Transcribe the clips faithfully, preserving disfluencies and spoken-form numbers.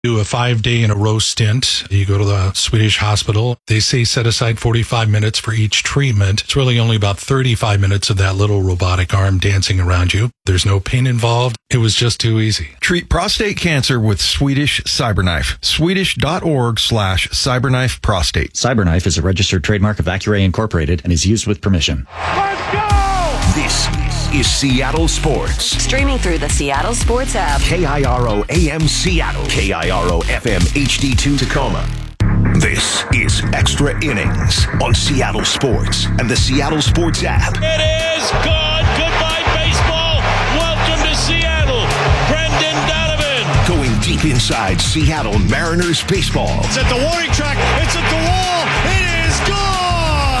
Do a five-day in a row stint. You go to the Swedish hospital. They say set aside forty-five minutes for each treatment. It's really only about thirty-five minutes of that little robotic arm dancing around you. There's no pain involved. It was just too easy. Treat prostate cancer with Swedish Cyberknife. Swedish.org slash Cyberknife Prostate. Cyberknife is a registered trademark of Accuray Incorporated and is used with permission. Let's go! This is Seattle Sports. Streaming through the Seattle Sports app. K I R O A M Seattle. K I R O F M H D two Tacoma. This is Extra Innings on Seattle Sports and the Seattle Sports app. It is good. Goodbye, baseball. Welcome to Seattle. Brendan Donovan. Going deep inside Seattle Mariners baseball. It's at the warning track. It's at the wall. It is gone.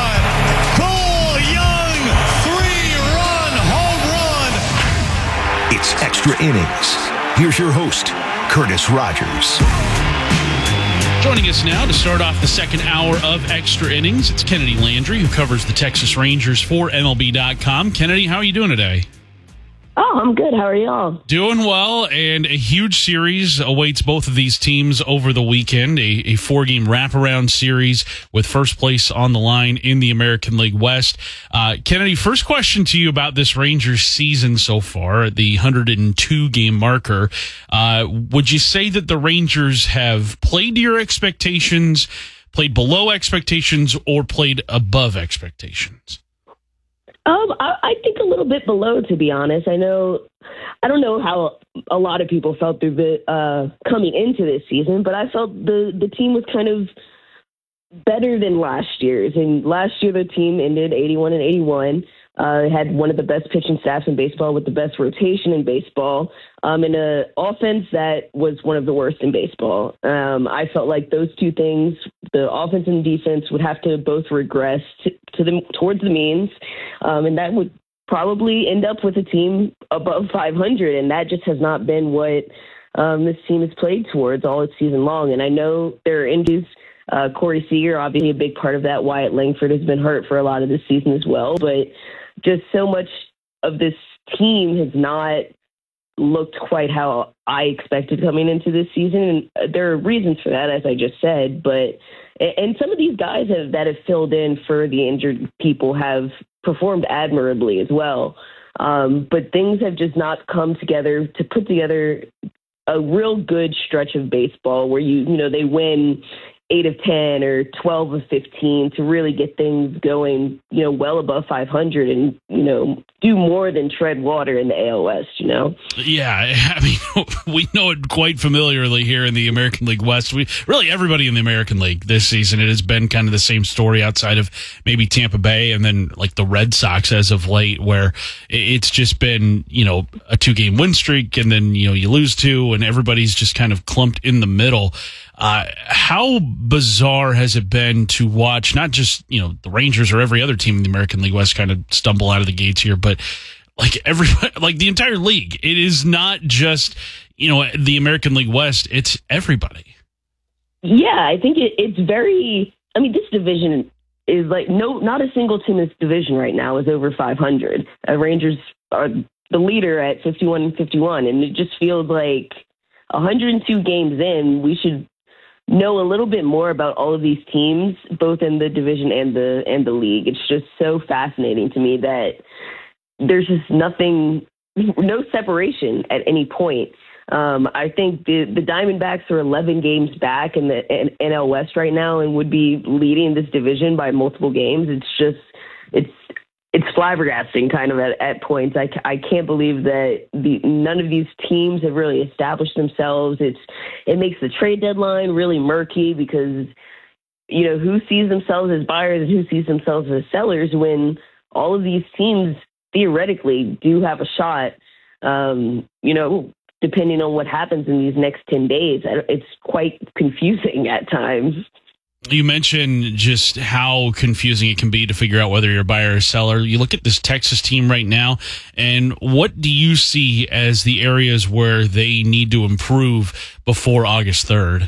Cole Young, three-run home run. It's Extra Innings. Here's your host, Curtis Rogers. Joining us now to start off the second hour of Extra Innings, it's Kennedy Landry, who covers the Texas Rangers for M L B dot com. Kennedy, how are you doing today? Oh, I'm good. How are y'all? Doing well, and a huge series awaits both of these teams over the weekend, a, a four-game wraparound series with first place on the line in the American League West. Uh, Kennedy, first question to you about this Rangers season so far, the one hundred two game marker. Uh, would you say that the Rangers have played to your expectations, played below expectations, or played above expectations? Um, I, I think a little bit below, to be honest. I know, I don't know how a lot of people felt through the uh, coming into this season, but I felt the the team was kind of better than last year's. And last year, the team ended eighty-one and eighty-one. Uh, had one of the best pitching staffs in baseball with the best rotation in baseball, um, and an offense that was one of the worst in baseball. Um, I felt like those two things, the offense and defense, would have to both regress to, to the towards the means, um, and that would probably end up with a team above five hundred, and that just has not been what um, this team has played towards all its season long. And I know there are injuries. Uh, Corey Seager, obviously a big part of that. Wyatt Langford has been hurt for a lot of this season as well, but just so much of this team has not looked quite how I expected coming into this season. And there are reasons for that, as I just said, but, and some of these guys have, that have filled in for the injured people have performed admirably as well. Um, but things have just not come together to put together a real good stretch of baseball where you, you know, they win eight of ten or twelve of fifteen to really get things going, you know, well above five hundred and, you know, do more than tread water in the A L West, you know? Yeah, I mean, we know it quite familiarly here in the American League West. We really, everybody in the American League this season, it has been kind of the same story outside of maybe Tampa Bay and then like the Red Sox as of late, where it's just been, you know, a two-game win streak and then, you know, you lose two and everybody's just kind of clumped in the middle. Uh, how bizarre has it been to watch not just, you know, the Rangers or every other team in the American League West kind of stumble out of the gates here, but like everybody, like the entire league, it is not just, you know, the American League West, it's everybody. Yeah, I think it, it's very, I mean, this division is like, no, not a single team in this division right now is over five hundred. Uh, Rangers are the leader at fifty-one and fifty-one, and it just feels like one hundred two games in, we should know a little bit more about all of these teams, both in the division and the and the league. It's just so fascinating to me that there's just nothing, no separation at any point. Um, I think the, the Diamondbacks are eleven games back in the N L West right now and would be leading this division by multiple games. It's just, it's it's flabbergasting kind of at, at points. I, I can't believe that the, none of these teams have really established themselves. It's It makes the trade deadline really murky because, you know, who sees themselves as buyers and who sees themselves as sellers when all of these teams theoretically do have a shot, um, you know, depending on what happens in these next ten days. It's quite confusing at times. You mentioned just how confusing it can be to figure out whether you're a buyer or seller. You look at this Texas team right now, and what do you see as the areas where they need to improve before August third?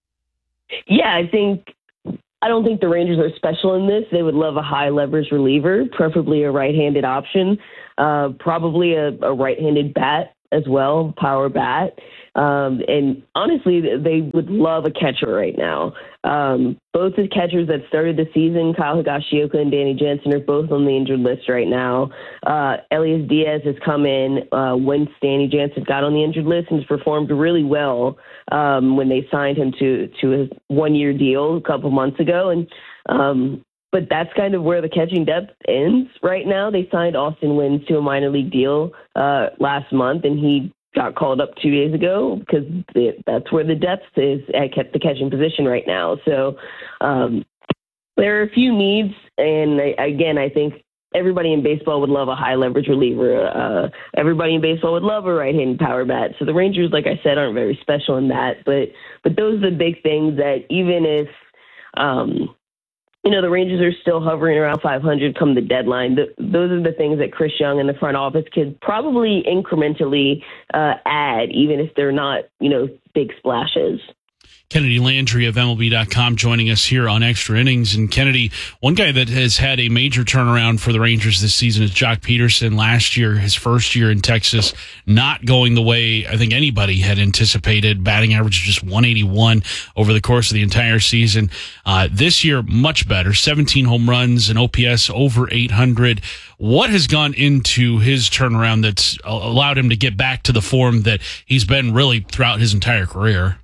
Yeah, I think I don't think the Rangers are special in this. They would love a high leverage reliever, preferably a right-handed option, uh, probably a, a right-handed bat. as well, power bat. Um, and honestly, they would love a catcher right now. Um, both the catchers that started the season, Kyle Higashioka and Danny Jansen, are both on the injured list right now. Uh, Elias Diaz has come in uh, when Danny Jansen got on the injured list and has performed really well um, when they signed him to, to a one-year deal a couple months ago. And um, But that's kind of where the catching depth ends right now. They signed Austin Wynns to a minor league deal uh, last month, and he got called up two days ago because that's where the depth is at the catching position right now. So um, there are a few needs, and I, again, I think everybody in baseball would love a high leverage reliever. Uh, everybody in baseball would love a right-handed power bat. So the Rangers, like I said, aren't very special in that, but but those are the big things that even if um, you know, the Rangers are still hovering around five hundred come the deadline. The, those are the things that Chris Young and the front office could probably incrementally uh, add, even if they're not, you know, big splashes. Kennedy Landry of M L B dot com joining us here on Extra Innings. And Kennedy, one guy that has had a major turnaround for the Rangers this season is Jock Peterson. Last year, his first year in Texas, not going the way I think anybody had anticipated. Batting average of just one eighty-one over the course of the entire season. Uh, this year, much better. seventeen home runs, an O P S over eight hundred. What has gone into his turnaround that's allowed him to get back to the form that he's been really throughout his entire career?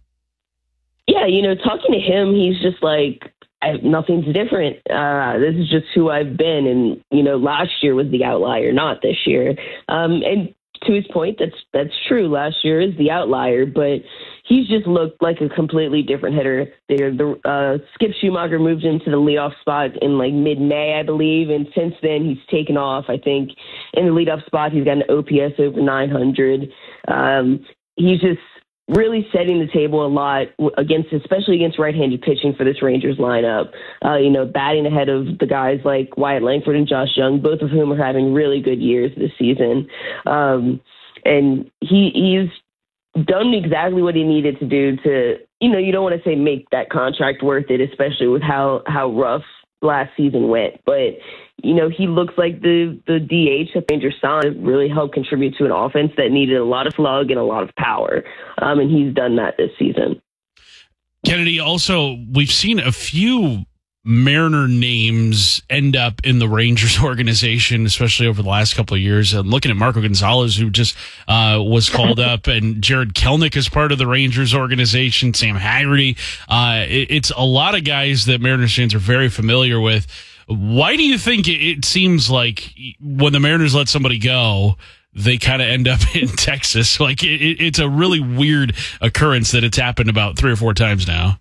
Yeah, you know, talking to him, he's just like, I, nothing's different. Uh, this is just who I've been. And, you know, last year was the outlier, not this year. Um, and to his point, that's that's true. Last year is the outlier, but he's just looked like a completely different hitter. There, the uh, Skip Schumacher moved him to the leadoff spot in like mid-May, I believe, and since then he's taken off. I think in the leadoff spot he's got an O P S over nine hundred. Um, he's just really setting the table a lot against, especially against right-handed pitching for this Rangers lineup. Uh, you know, batting ahead of the guys like Wyatt Langford and Josh Young, both of whom are having really good years this season. Um, and he he's done exactly what he needed to do to, you know, you don't want to say make that contract worth it, especially with how, how rough last season went. But, you know, he looks like the, the D H that Rangers signed really helped contribute to an offense that needed a lot of slug and a lot of power. Um, and he's done that this season. Kennedy, also, we've seen a few Mariner names end up in the Rangers organization, especially over the last couple of years. I'm looking at Marco Gonzalez, who just uh, was called up, and Jared Kelnick is part of the Rangers organization, Sam Haggerty. Uh, it, it's a lot of guys that Mariners fans are very familiar with. Why do you think it, it seems like when the Mariners let somebody go, they kind of end up in Texas? Like it, it's a really weird occurrence that it's happened about three or four times now.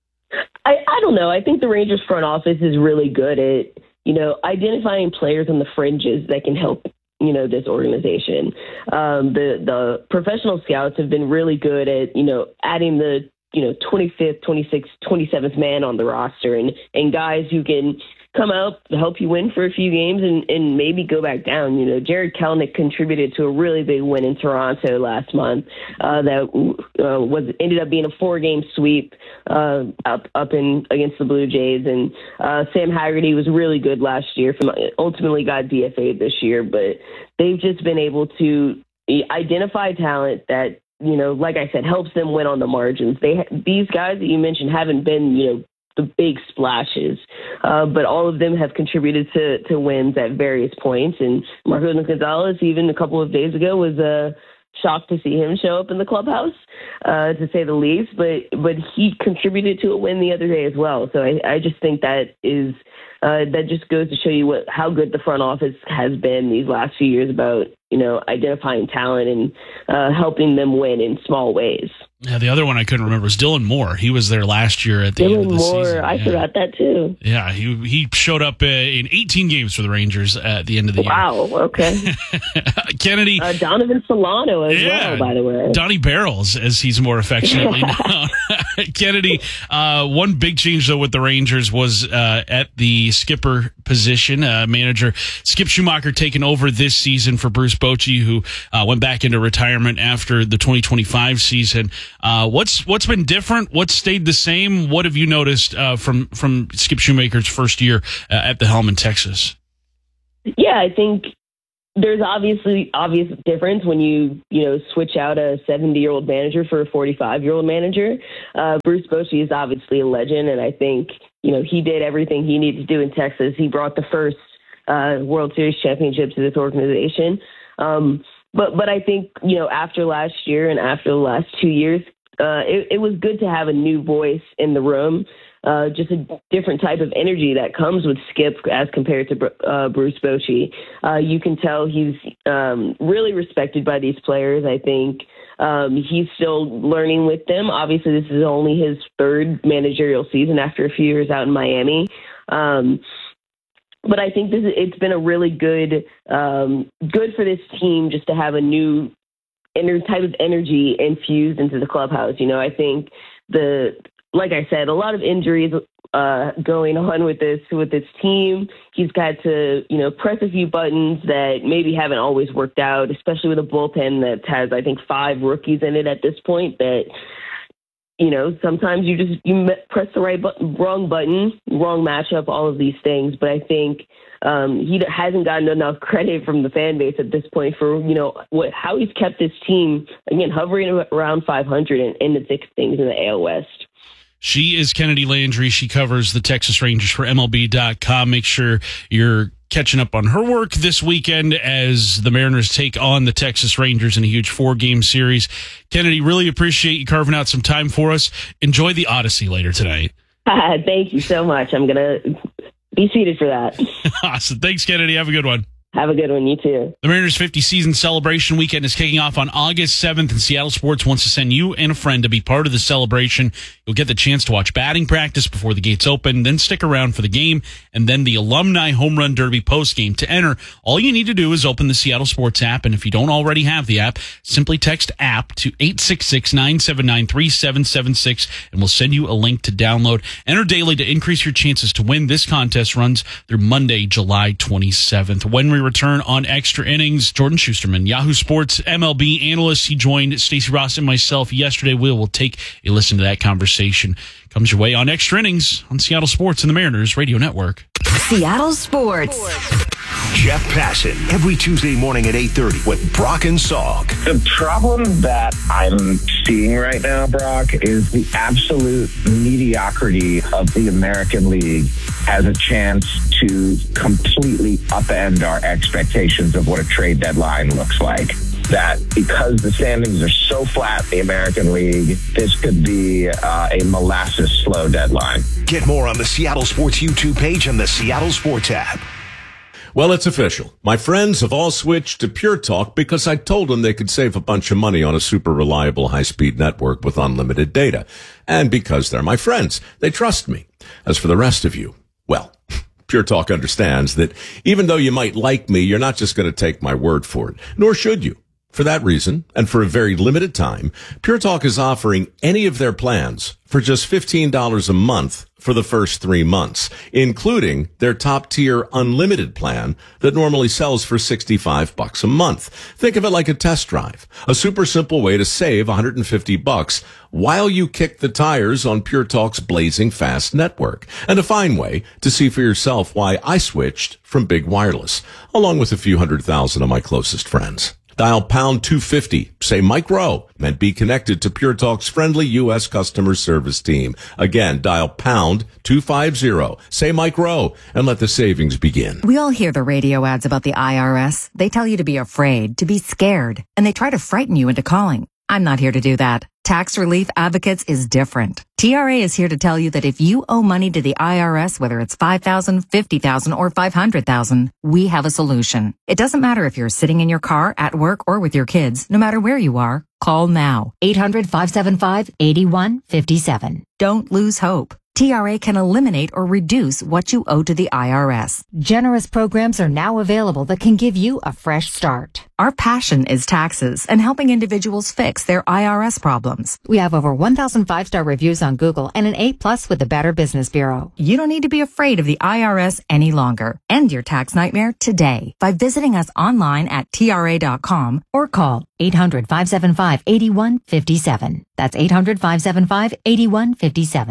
I, I don't know. I think the Rangers front office is really good at, you know, identifying players on the fringes that can help, you know, this organization. Um, the, the professional scouts have been really good at, you know, adding the, you know, twenty-fifth, twenty-sixth, twenty-seventh man on the roster and, and guys who can come out, help you win for a few games and, and maybe go back down. You know, Jared Kelnick contributed to a really big win in Toronto last month uh, that uh, was ended up being a four-game sweep uh, up up in against the Blue Jays. And uh, Sam Haggerty was really good last year. From ultimately got D F A'd this year, but they've just been able to identify talent that, you know, like I said, helps them win on the margins. They these guys that you mentioned haven't been, you know, the big splashes, uh, but all of them have contributed to, to wins at various points. And Marco Gonzalez, even a couple of days ago, was uh, shocked to see him show up in the clubhouse, uh, to say the least. But but he contributed to a win the other day as well. So I, I just think that is uh, that just goes to show you what how good the front office has been these last few years about, you know, identifying talent and uh, helping them win in small ways. Yeah, the other one I couldn't remember was Dylan Moore. He was there last year at the Dylan end of the Moore, season. I yeah. forgot that too. Yeah, he he showed up uh, in eighteen games for the Rangers at the end of the wow, year. Wow, okay. Kennedy. Uh, Donovan Solano as yeah, well, by the way. Donnie Barrels, as he's more affectionately known. Kennedy, uh, one big change, though, with the Rangers was uh, at the skipper position. Uh, manager Skip Schumacher taking over this season for Bruce Bochy, who uh, went back into retirement after the twenty twenty-five season. Uh, what's what's been different? What's stayed the same? What have you noticed uh, from from Skip Schumacher's first year uh, at the helm in Texas? Yeah, I think there's obviously obvious difference when you, you know, switch out a seventy-year-old manager for a forty-five-year-old manager. Uh, Bruce Bochy is obviously a legend, and I think, you know, he did everything he needed to do in Texas. He brought the first uh, World Series championship to this organization. Um, but but I think, you know, after last year and after the last two years, uh, it, it was good to have a new voice in the room. Uh, just a different type of energy that comes with Skip as compared to uh, Bruce Bochy. Uh, you can tell he's um, really respected by these players. I think um, he's still learning with them. Obviously, this is only his third managerial season after a few years out in Miami. Um, but I think this is, it's been a really good, um, good for this team just to have a new ener- type of energy infused into the clubhouse. You know, I think the Like I said, a lot of injuries uh, going on with this with this team. He's got to, you know, press a few buttons that maybe haven't always worked out, especially with a bullpen that has, I think, five rookies in it at this point. That, you know, sometimes you just you press the right button, wrong button, wrong matchup, all of these things. But I think um, he hasn't gotten enough credit from the fan base at this point for, you know, what how he's kept this team, again, hovering around five hundred and in the thick things in the A L West. She is Kennedy Landry. She covers the Texas Rangers for M L B dot com. Make sure you're catching up on her work this weekend as the Mariners take on the Texas Rangers in a huge four-game series. Kennedy, really appreciate you carving out some time for us. Enjoy the Odyssey later tonight. Thank you so much. I'm going to be seated for that. Awesome. Thanks, Kennedy. Have a good one. Have a good one. You too. The Mariners' fiftieth season celebration weekend is kicking off on August seventh, and Seattle Sports wants to send you and a friend to be part of the celebration. You'll get the chance to watch batting practice before the gates open, then stick around for the game, and then the Alumni Home Run Derby postgame. To enter, all you need to do is open the Seattle Sports app, and if you don't already have the app, simply text app to eight six six, nine seven nine, three seven seven six, and we'll send you a link to download. Enter daily to increase your chances to win. This contest runs through Monday, July twenty-seventh. When we return on Extra Innings, Jordan Schusterman, Yahoo Sports M L B analyst. He joined Stacey Ross and myself yesterday. We will take a listen to that conversation. Comes your way on Extra Innings on Seattle Sports and the Mariners Radio Network. Seattle Sports. Jeff Passan, every Tuesday morning at eight thirty with Brock and Salk. The problem that I'm seeing right now, Brock, is the absolute mediocrity of the American League has a chance to completely upend our expectations of what a trade deadline looks like. That because the standings are so flat in the American League, this could be uh, a molasses slow deadline. Get more on the Seattle Sports YouTube page and the Seattle Sports app. Well, it's official. My friends have all switched to Pure Talk because I told them they could save a bunch of money on a super reliable high-speed network with unlimited data. And because they're my friends, they trust me. As for the rest of you, well, Pure Talk understands that even though you might like me, you're not just going to take my word for it, nor should you. For that reason, and for a very limited time, Pure Talk is offering any of their plans for just fifteen dollars a month for the first three months, including their top-tier unlimited plan that normally sells for sixty-five bucks a month. Think of it like a test drive, a super simple way to save one hundred fifty bucks while you kick the tires on Pure Talk's blazing fast network, and a fine way to see for yourself why I switched from Big Wireless, along with a few hundred thousand of my closest friends. Dial pound two fifty, say Mike Rowe, and be connected to Pure Talk's friendly U S customer service team. Again, dial pound two fifty, say Mike Rowe, and let the savings begin. We all hear the radio ads about the I R S. They tell you to be afraid, to be scared, and they try to frighten you into calling. I'm not here to do that. Tax Relief Advocates is different. T R A is here to tell you that if you owe money to the I R S, whether it's five thousand dollars, fifty thousand dollars, or five hundred thousand dollars, we have a solution. It doesn't matter if you're sitting in your car, at work, or with your kids. No matter where you are, call now. eight hundred, five seven five, eight one five seven. Don't lose hope. T R A can eliminate or reduce what you owe to the I R S. Generous programs are now available that can give you a fresh start. Our passion is taxes and helping individuals fix their I R S problems. We have over one thousand five-star reviews on Google and an A plus with the Better Business Bureau. You don't need to be afraid of the I R S any longer. End your tax nightmare today by visiting us online at T R A dot com or call eight hundred, five seven five, eight one five seven. That's eight hundred, five seven five, eight one five seven.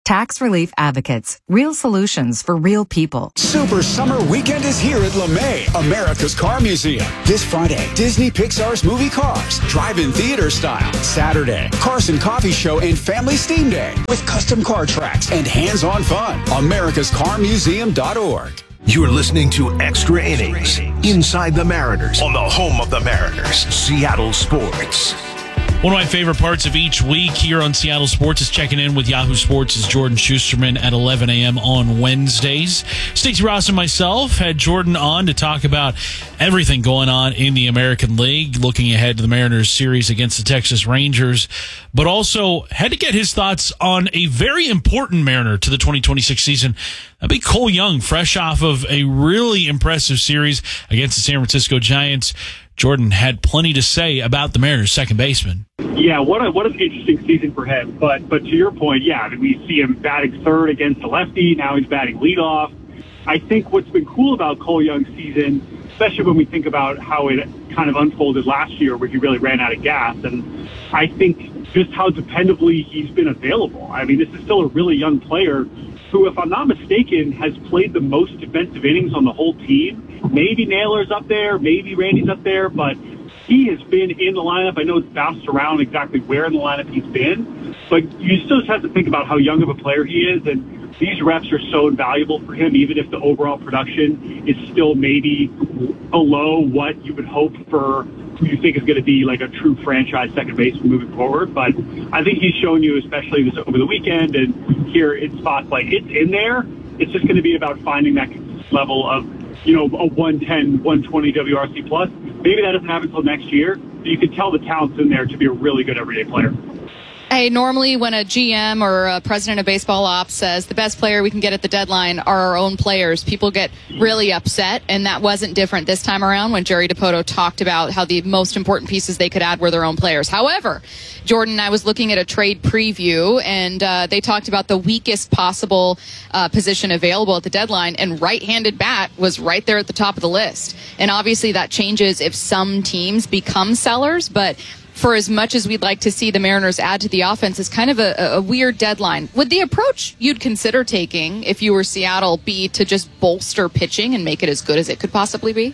Tax Relief Advocates. Real solutions for real people. Super Summer Weekend is here at LeMay, America's Car Museum. This Friday, Disney Pixar's movie Cars, drive-in theater style. Saturday, Carson Coffee Show and Family Steam Day with custom car tracks and hands-on fun. americas car museum dot org. You're listening to Extra Innings Inside the Mariners on the home of the Mariners, Seattle Sports. One of my favorite parts of each week here on Seattle Sports is checking in with Yahoo Sports' Jordan Schusterman at eleven a.m. on Wednesdays. Stacey Ross and myself had Jordan on to talk about everything going on in the American League, looking ahead to the Mariners series against the Texas Rangers, but also had to get his thoughts on a very important Mariner to the twenty twenty-six season. That'd be Cole Young, fresh off of a really impressive series against the San Francisco Giants. Jordan had plenty to say about the Mariners' second baseman. Yeah, what a, what an interesting season for him. But but to your point, yeah, I mean, we see him batting third against a lefty. Now he's batting leadoff. I think what's been cool about Cole Young's season, especially when we think about how it kind of unfolded last year where he really ran out of gas, and I think just how dependably he's been available. I mean, this is still a really young player who, if I'm not mistaken, has played the most defensive innings on the whole team. Maybe Naylor's up there, maybe Randy's up there, but he has been in the lineup. I know it's bounced around exactly where in the lineup he's been, but you still just have to think about how young of a player he is, and these reps are so invaluable for him, even if the overall production is still maybe below what you would hope for who you think is going to be like a true franchise second baseman moving forward. But I think he's shown you, especially this over the weekend and here in spots like it's in there, it's just going to be about finding that level of, you know, a one ten, one twenty W R C plus. Maybe that doesn't happen until next year, but you can tell the talent's in there to be a really good everyday player. Hey, normally when a G M or a president of baseball ops says the best player we can get at the deadline are our own players, people get really upset, and that wasn't different this time around when Jerry Dipoto talked about how the most important pieces they could add were their own players. However, Jordan, I was looking at a trade preview, and uh, they talked about the weakest possible uh, position available at the deadline, and right-handed bat was right there at the top of the list. And obviously that changes if some teams become sellers, but for as much as we'd like to see the Mariners add to the offense, is kind of a, a weird deadline. Would the approach you'd consider taking if you were Seattle be to just bolster pitching and make it as good as it could possibly be?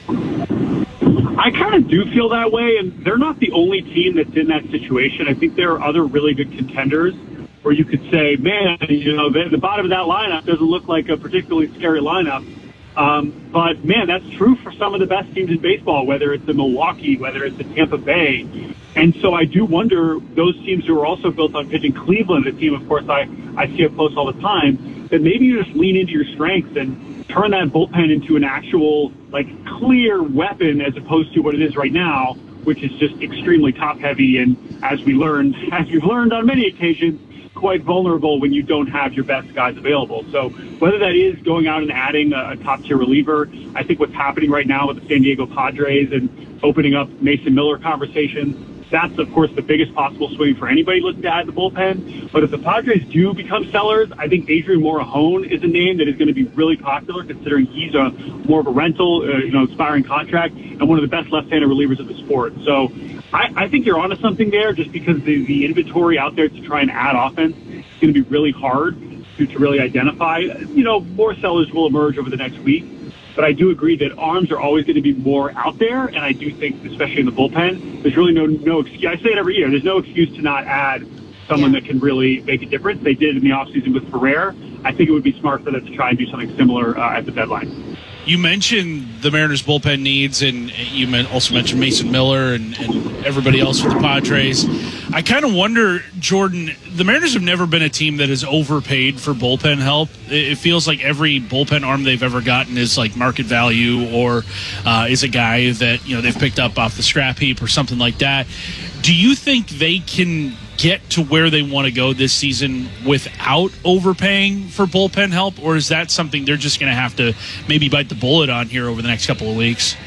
I kind of do feel that way, and they're not the only team that's in that situation. I think there are other really good contenders where you could say, man, you know, the, the bottom of that lineup doesn't look like a particularly scary lineup. Um, but, man, that's true for some of the best teams in baseball, whether it's the Milwaukee, whether it's the Tampa Bay. And so I do wonder, those teams who are also built on pitching, Cleveland, a team, of course, I, I see up close all the time, that maybe you just lean into your strengths and turn that bullpen into an actual, like, clear weapon as opposed to what it is right now, which is just extremely top-heavy and, as we learned, as we've learned on many occasions, quite vulnerable when you don't have your best guys available. So whether that is going out and adding a, a top-tier reliever, I think what's happening right now with the San Diego Padres and opening up Mason Miller conversations, that's, of course, the biggest possible swing for anybody looking to add the bullpen. But if the Padres do become sellers, I think Adrian Morejon is a name that is going to be really popular, considering he's a more of a rental, uh, you know, expiring contract, and one of the best left-handed relievers of the sport. So I, I think you're onto something there, just because the, the inventory out there to try and add offense is going to be really hard to, to really identify. You know, more sellers will emerge over the next week. But I do agree that arms are always going to be more out there, and I do think, especially in the bullpen, there's really no no excuse. I say it every year. There's no excuse to not add someone yeah. that can really make a difference. They did in the offseason with Ferrer. I think it would be smart for them to try and do something similar uh, at the deadline. You mentioned the Mariners' bullpen needs, and you also mentioned Mason Miller and, and everybody else with the Padres. I kind of wonder, Jordan, the Mariners have never been a team that has overpaid for bullpen help. It feels like every bullpen arm they've ever gotten is like market value, or uh, is a guy that, you know, they've picked up off the scrap heap or something like that. Do you think they can get to where they want to go this season without overpaying for bullpen help, or is that something they're just going to have to maybe bite the bullet on here over the next couple of weeks?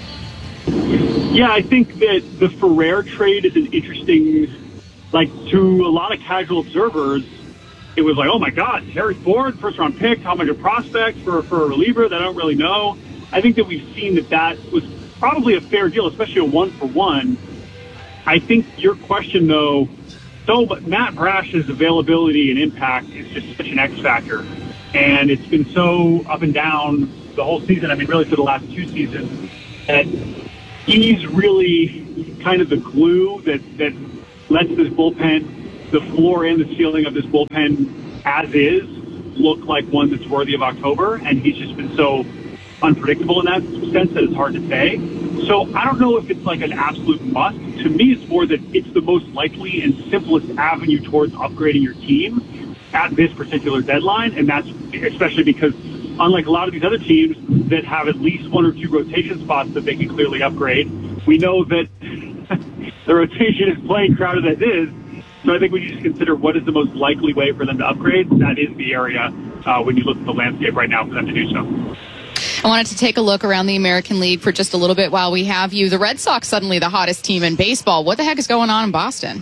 Yeah, I think that the Ferrer trade is an interesting, like, to a lot of casual observers, it was like, oh my God, Harry Ford, first round pick, how much a prospect for, for a reliever that I don't really know. I think that we've seen that that was probably a fair deal, especially a one for one. I think your question, though, so but Matt Brash's availability and impact is just such an X factor. And it's been so up and down the whole season. I mean, really for the last two seasons, that he's really kind of the glue that, that lets this bullpen, the floor and the ceiling of this bullpen as is, look like one that's worthy of October. And he's just been so unpredictable in that sense that it's hard to say. So I don't know if it's like an absolute must. To me, it's more that it's the most likely and simplest avenue towards upgrading your team at this particular deadline. And that's especially because unlike a lot of these other teams that have at least one or two rotation spots that they can clearly upgrade, we know that the rotation is playing crowded as is. So I think when you just consider what is the most likely way for them to upgrade, that is the area uh, when you look at the landscape right now for them to do so. I wanted to take a look around the American League for just a little bit while we have you. The Red Sox suddenly the hottest team in baseball. What the heck is going on in Boston?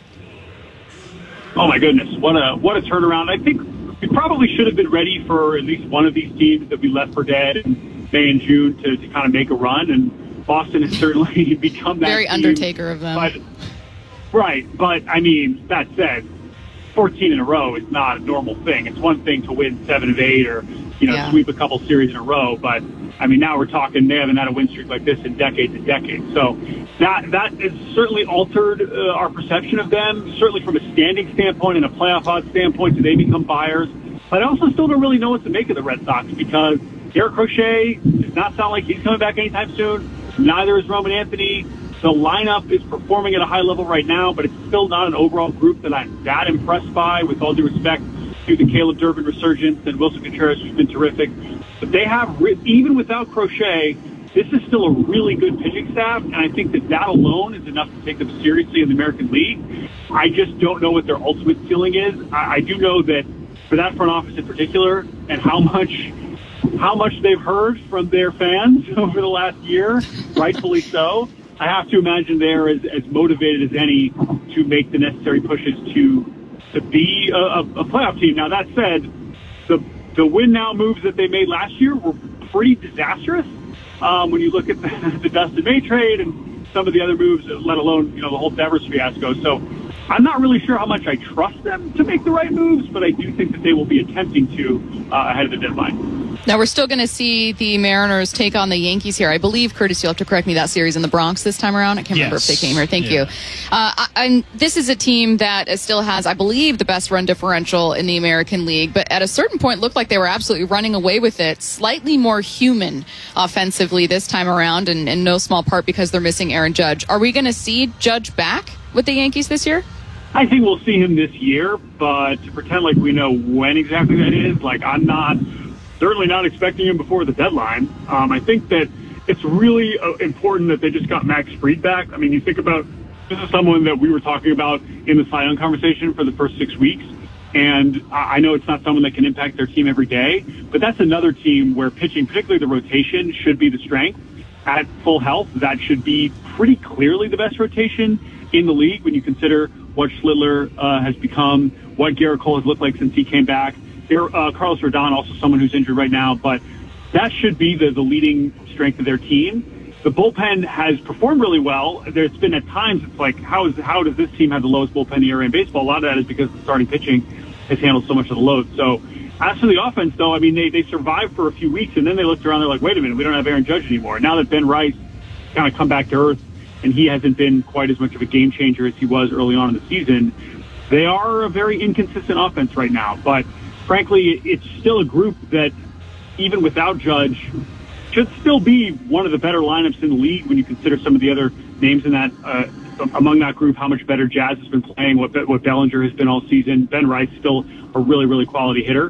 Oh my goodness, what a what a turnaround. I think we probably should have been ready for at least one of these teams that we left for dead in May and June to, to kind of make a run, and Boston has certainly become that Very team. Undertaker of them. But, right, but I mean, that said, fourteen in a row is not a normal thing. It's one thing to win seven of eight or, you know, yeah. sweep a couple series in a row, but I mean, now we're talking they haven't had a win streak like this in decades and decades. So that that has certainly altered uh, our perception of them, certainly from a standing standpoint and a playoff odds standpoint. Do they become buyers? But I also still don't really know what to make of the Red Sox because Garrett Crochet does not sound like he's coming back anytime soon. Neither is Roman Anthony. The lineup is performing at a high level right now, but it's still not an overall group that I'm that impressed by, with all due respect to the Caleb Durbin resurgence and Wilson Contreras, who's been terrific. But they have, even without Crochet, this is still a really good pitching staff, and I think that that alone is enough to take them seriously in the American League. I just don't know what their ultimate ceiling is. I, I do know that for that front office in particular, and how much how much they've heard from their fans over the last year, rightfully so, I have to imagine they're as, as motivated as any to make the necessary pushes to to be a, a, a playoff team. Now, that said, the the win now moves that they made last year were pretty disastrous. Um, when you look at the, the Dustin May trade and some of the other moves, let alone, you know, the whole Devers fiasco. So I'm not really sure how much I trust them to make the right moves, but I do think that they will be attempting to uh, ahead of the deadline. Now, we're still going to see the Mariners take on the Yankees here. I believe, Curtis, you'll have to correct me, that series in the Bronx this time around. I can't remember yes. if they came here. Thank yeah. you. Uh, I, I'm, this is a team that still has, I believe, the best run differential in the American League, but at a certain point looked like they were absolutely running away with it. Slightly more human offensively this time around, and in no small part because they're missing Aaron Judge. Are we going to see Judge back with the Yankees this year? I think we'll see him this year, but to pretend like we know when exactly that is, like I'm not... certainly not expecting him before the deadline. Um, I think that it's really uh, important that they just got Max Fried back. I mean, you think about, this is someone that we were talking about in the Cy Young conversation for the first six weeks. And I know it's not someone that can impact their team every day, but that's another team where pitching, particularly the rotation, should be the strength. At full health, that should be pretty clearly the best rotation in the league when you consider what Schlittler uh, has become, what Garrett Cole has looked like since he came back. Uh, Carlos Rodon, also someone who's injured right now, but that should be the, the leading strength of their team. The bullpen has performed really well. There's been at times it's like, how is how does this team have the lowest bullpen E R A in baseball? A lot of that is because the starting pitching has handled so much of the load. So as for the offense, though, I mean, they, they survived for a few weeks, and then they looked around, they're like, wait a minute, we don't have Aaron Judge anymore. Now that Ben Rice kind of come back to earth, and he hasn't been quite as much of a game changer as he was early on in the season, they are a very inconsistent offense right now. But frankly, it's still a group that, even without Judge, should still be one of the better lineups in the league when you consider some of the other names in that, uh, among that group, how much better Jazz has been playing, what, what Bellinger has been all season. Ben Rice still a really, really quality hitter.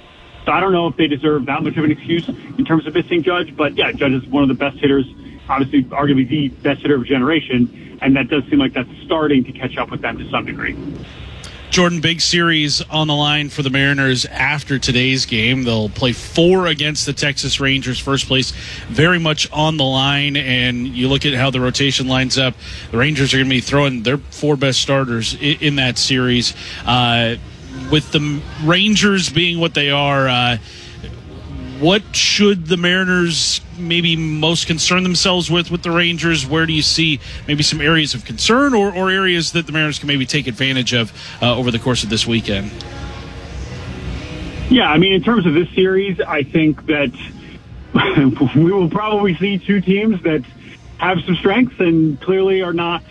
So I don't know if they deserve that much of an excuse in terms of missing Judge, but yeah, Judge is one of the best hitters, obviously arguably the best hitter of a generation, and that does seem like that's starting to catch up with them to some degree. Jordan, big series on the line for the Mariners after today's game. They'll play four against the Texas Rangers. First place very much on the line, and you look at how the rotation lines up. The Rangers are going to be throwing their four best starters in, in that series. Uh, with the Rangers being what they are, uh, what should the Mariners maybe most concern themselves with with the Rangers? Where do you see maybe some areas of concern or, or areas that the Mariners can maybe take advantage of uh, over the course of this weekend? Yeah, I mean, in terms of this series, I think that we will probably see two teams that have some strengths and clearly are not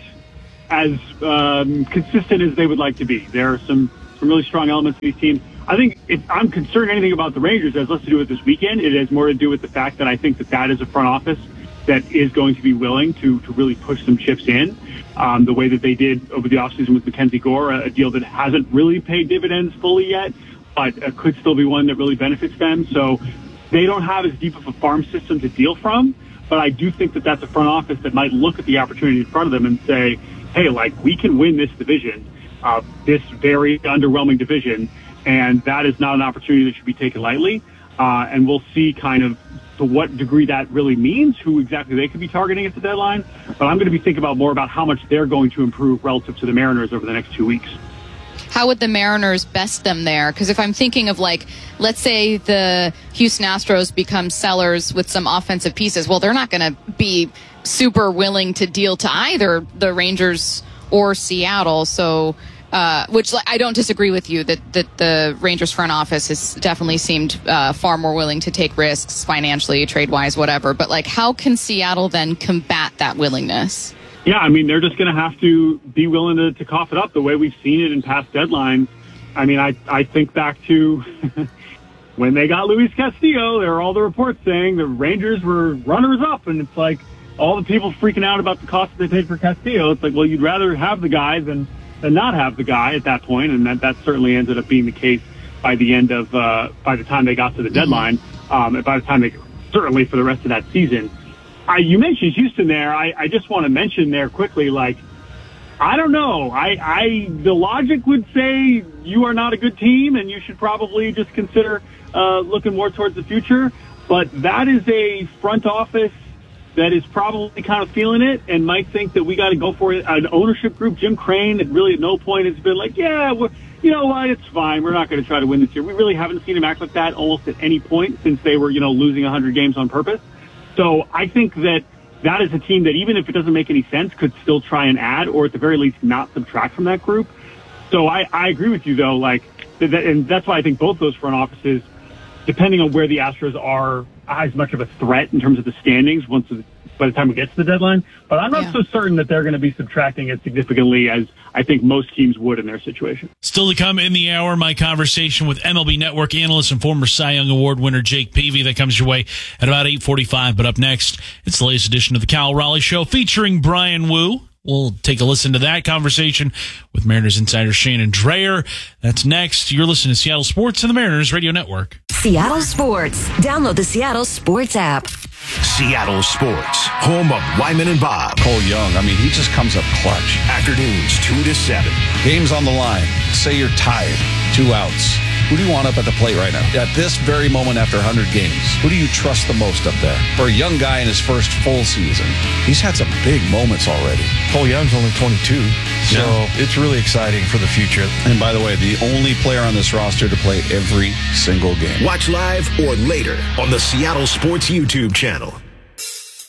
as um, consistent as they would like to be. There are some, some really strong elements of these teams. I think if I'm concerned anything about the Rangers, it has less to do with this weekend. It has more to do with the fact that I think that that is a front office that is going to be willing to, to really push some chips in um, the way that they did over the offseason with Mackenzie Gore, a, a deal that hasn't really paid dividends fully yet, but uh, could still be one that really benefits them. So they don't have as deep of a farm system to deal from, but I do think that that's a front office that might look at the opportunity in front of them and say, hey, like, we can win this division, uh, this very underwhelming division, and that is not an opportunity that should be taken lightly. Uh, and we'll see kind of to what degree that really means, who exactly they could be targeting at the deadline. But I'm going to be thinking about more about how much they're going to improve relative to the Mariners over the next two weeks. How would the Mariners best them there? Because if I'm thinking of, like, let's say the Houston Astros become sellers with some offensive pieces, well, they're not going to be super willing to deal to either the Rangers or Seattle. So, uh, which I don't disagree with you that, that the Rangers front office has definitely seemed uh, far more willing to take risks financially, trade-wise, whatever. But, like, how can Seattle then combat that willingness? Yeah, I mean, they're just going to have to be willing to, to cough it up the way we've seen it in past deadlines. I mean, I, I think back to when they got Luis Castillo, there were all the reports saying the Rangers were runners-up, and it's like all the people freaking out about the cost they paid for Castillo. It's like, well, you'd rather have the guy than, than not have the guy at that point, and that, that certainly ended up being the case by the end of, uh, by the time they got to the deadline, um, and by the time they, certainly for the rest of that season. I, you mentioned Houston there. I, I just want to mention there quickly, like, I don't know. I, I the logic would say you are not a good team and you should probably just consider uh, looking more towards the future. But that is a front office that is probably kind of feeling it and might think that we got to go for it. An ownership group, Jim Crane, at really at no point has been like, yeah, we're, you know what, it's fine. We're not going to try to win this year. We really haven't seen him act like that almost at any point since they were, you know, losing one hundred games on purpose. So I think that that is a team that, even if it doesn't make any sense, could still try and add, or at the very least not subtract from that group. So I, I agree with you, though, like, that, and that's why I think both those front offices, depending on where the Astros are, as much of a threat in terms of the standings once by the time it gets to the deadline. But I'm not yeah. so certain that they're going to be subtracting it significantly as I think most teams would in their situation. Still to come in the hour, my conversation with M L B Network analyst and former Cy Young Award winner Jake Peavy. That comes your way at about eight forty-five. But up next, it's the latest edition of the Kyle Raleigh Show featuring Brian Wu. We'll take a listen to that conversation with Mariners insider Shannon Drayer. That's next. You're listening to Seattle Sports and the Mariners Radio Network. Seattle Sports. Download the Seattle Sports app. Seattle Sports, home of Wyman and Bob. Cole Young, I mean, he just comes up clutch. Afternoons, two to seven. Game's on the line. Say you're tired. Two outs. Who do you want up at the plate right now? At this very moment after one hundred games, who do you trust the most up there? For a young guy in his first full season, he's had some big moments already. Cole Young's only twenty-two, so yeah. It's really exciting for the future. And by the way, the only player on this roster to play every single game. Watch live or later on the Seattle Sports YouTube channel.